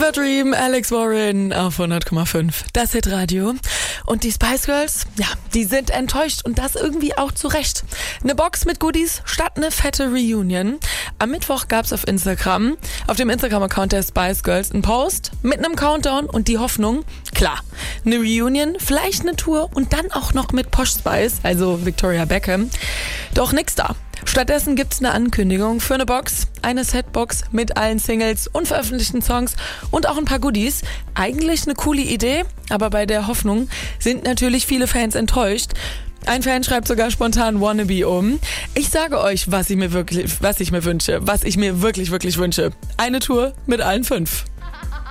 Fever Dream, Alex Warren auf 100,5. Das Hitradio. Und die Spice Girls, ja, die sind enttäuscht und das irgendwie auch zu Recht. Eine Box mit Goodies statt eine fette Reunion. Am Mittwoch gab's auf Instagram, auf dem Instagram-Account der Spice Girls, einen Post mit einem Countdown und die Hoffnung, klar, eine Reunion, vielleicht eine Tour und dann auch noch mit Posh Spice, also Victoria Beckham. Doch nix da. Stattdessen gibt's eine Ankündigung für eine Box, eine Setbox mit allen Singles, unveröffentlichten Songs und auch ein paar Goodies. Eigentlich eine coole Idee, aber bei der Hoffnung sind natürlich viele Fans enttäuscht. Ein Fan schreibt sogar spontan Wannabe um. Ich sage euch, was ich mir wirklich wünsche. Eine Tour mit allen 5.